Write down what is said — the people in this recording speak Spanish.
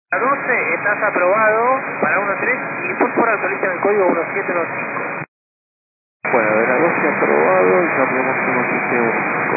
A 12 estás aprobado para 13 y por favor actualizan el código 1715. Bueno, de la 12 aprobado y cambiamos 17.